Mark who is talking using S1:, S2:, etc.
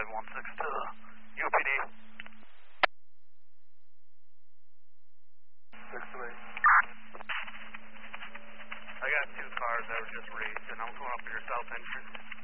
S1: 516 to UPD. 6-8. I got two cars that were just raced, and I'm going up to your south entrance.